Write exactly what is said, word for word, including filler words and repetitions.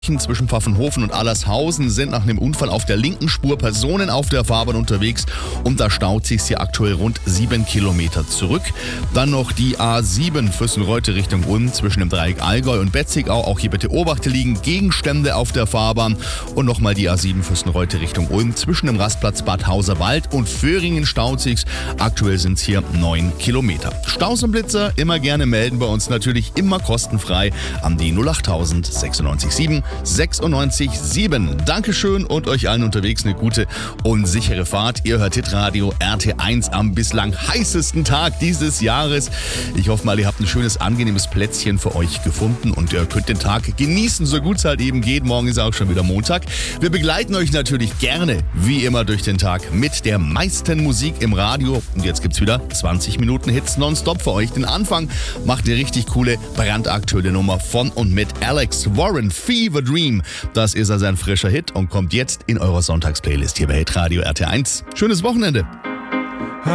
Zwischen Pfaffenhofen und Allershausen sind nach einem Unfall auf der linken Spur Personen auf der Fahrbahn unterwegs und da staut sich hier aktuell rund sieben Kilometer zurück. Dann noch die A sieben Füssenreute Richtung Ulm zwischen dem Dreieck Allgäu und Betzigau. Auch hier bitte Obacht, liegen Gegenstände auf der Fahrbahn. Und nochmal die A sieben Füssenreute Richtung Ulm zwischen dem Rastplatz Bad Hauserwald und Föhringen staut sich's. Aktuell sind es hier neun Kilometer. Staus und Blitzer immer gerne melden, bei uns natürlich immer kostenfrei an die null acht null sechsundneunzig sieben sechsundneunzig sieben. Dankeschön und euch allen unterwegs eine gute und sichere Fahrt. Ihr hört Hitradio R T eins am bislang heißesten Tag dieses Jahres. Ich hoffe mal, ihr habt ein schönes, angenehmes Plätzchen für euch gefunden und ihr könnt den Tag genießen, so gut es halt eben geht. Morgen ist auch schon wieder Montag. Wir begleiten euch natürlich gerne, wie immer, durch den Tag mit der meisten Musik im Radio. Und jetzt gibt's wieder zwanzig Minuten Hits nonstop für euch. Den Anfang macht eine richtig coole, brandaktuelle Nummer von und mit Alex Warren, Fever Dream. Das ist also ein frischer Hit und kommt jetzt in eurer Sonntagsplaylist hier bei Hitradio R T eins. Schönes Wochenende!